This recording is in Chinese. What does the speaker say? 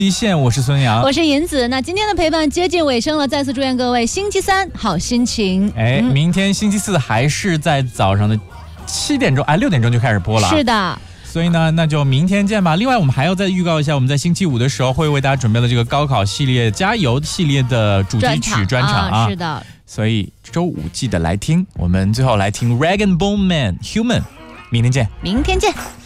一线，我是孙杨， 我是银子。那今天的陪伴接近尾声了，再次祝愿各位星期三好心情。 明天星期四还是在早上的7点钟，6点钟就开始播了。 是的。 所以呢，那就明天见吧。另外，我们还要再预告一下，我们在星期五的时候会为大家准备了这个高考系列加油系列的主题曲专场啊。 是的。 所以周五记得来听。我们最后来听 Rag and Bone Man Human， 明天见。 明天见。